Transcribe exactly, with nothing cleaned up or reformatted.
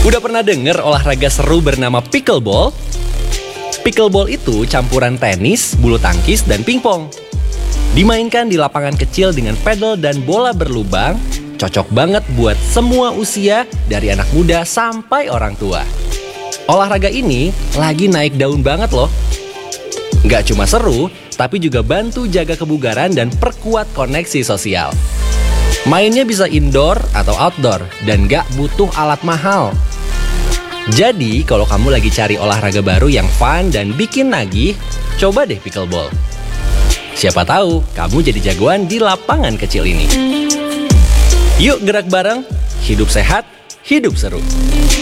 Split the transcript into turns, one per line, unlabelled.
Udah pernah denger olahraga seru bernama pickleball? Pickleball itu campuran tenis, bulu tangkis, dan pingpong. Dimainkan di lapangan kecil dengan pedal dan bola berlubang, cocok banget buat semua usia dari anak muda sampai orang tua. Olahraga ini lagi naik daun banget loh. Nggak cuma seru, tapi juga bantu jaga kebugaran dan perkuat koneksi sosial. Mainnya bisa indoor atau outdoor dan nggak butuh alat mahal. Jadi, kalau kamu lagi cari olahraga baru yang fun dan bikin nagih, coba deh pickleball. Siapa tahu kamu jadi jagoan di lapangan kecil ini. Yuk gerak bareng, hidup sehat, hidup seru.